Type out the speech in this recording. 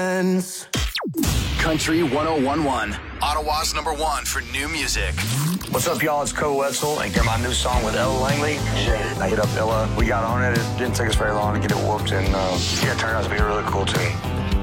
Country 1011, Ottawa's #1 for new music. What's up, y'all? It's Cole Wetzel, and get my new song with Ella Langley. I hit up Ella. We got on it. It didn't take us very long to get it whooped, and it turned out to be a really cool tune.